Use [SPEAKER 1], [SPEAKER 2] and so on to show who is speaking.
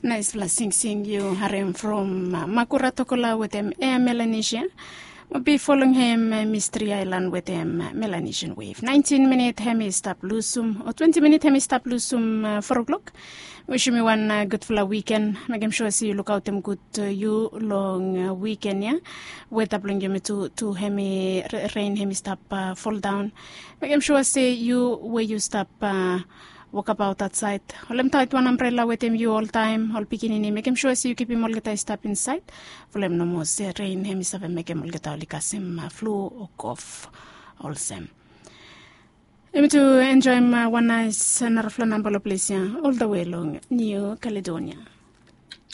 [SPEAKER 1] Nice blessing seeing you, Harem from Makuratokola with Air Melanesia. We'll be following him, Mystery Island with Melanesian Wave. 19-minute Hemistap Lusum, or 20-minute Hemistap Lusum 4 o'clock. Wishing me one good full weekend. Make sure see you look out them good you long weekend, yeah. Weather bring you to hemi rain Hemistap fall down. Make sure see you where you stop walk about outside. Olem tight one umbrella with him you all time, all picking make him sure see you keep him all get step inside. Folem no more say rain him is make him all get all likasim flu or cough all same. I'm to enjoy my one nice narfla number place all the way along New Caledonia.